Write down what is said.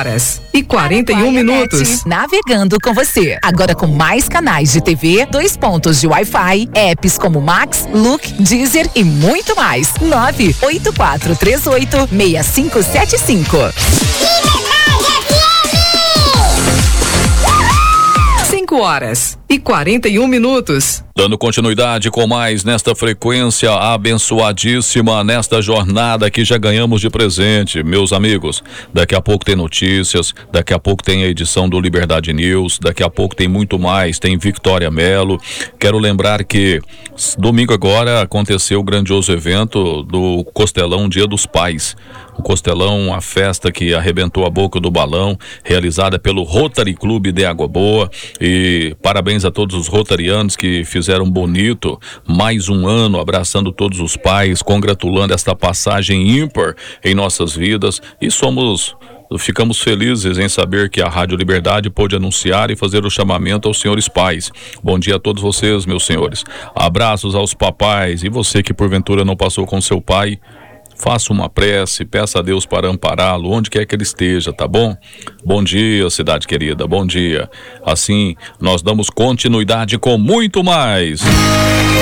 horas e 41 minutos. Navegando com você. Agora com mais canais de TV, 2 pontos de Wi-Fi, apps como Max, Look, Deezer e muito mais. 984386575. 5 horas e 41 minutos. Dando continuidade com mais nesta frequência abençoadíssima, nesta jornada que já ganhamos de presente, meus amigos. Daqui a pouco tem notícias, daqui a pouco tem a edição do Liberdade News, daqui a pouco tem muito mais, tem Victoria Mello. Quero lembrar que domingo agora aconteceu o grandioso evento do Costelão Dia dos Pais. O Costelão, a festa que arrebentou a boca do balão, realizada pelo Rotary Clube de Água Boa. E parabéns a todos os rotarianos que fizeram bonito mais um ano, abraçando todos os pais, congratulando esta passagem ímpar em nossas vidas. E ficamos felizes em saber que a Rádio Liberdade pôde anunciar e fazer o chamamento aos senhores pais. Bom dia a todos vocês, meus senhores. Abraços aos papais. E você que porventura não passou com seu pai, faça uma prece, peça a Deus para ampará-lo, onde quer que ele esteja, tá bom? Bom dia, cidade querida, bom dia. Assim, nós damos continuidade com muito mais.